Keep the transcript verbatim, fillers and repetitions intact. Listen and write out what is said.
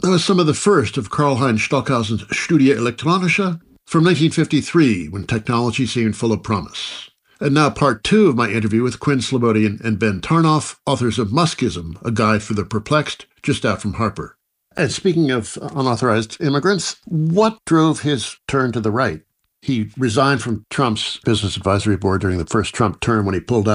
That was some of the first of Karlheinz Stockhausen's Studie Elektronische from nineteen fifty-three, when technology seemed full of promise. And now part two of my interview with Quinn Slobodian and Ben Tarnoff, authors of Muskism, A Guide for the Perplexed, just out from Harper. And speaking of unauthorized immigrants, what drove his turn to the right? He resigned from Trump's Business Advisory Board during the first Trump term when he pulled out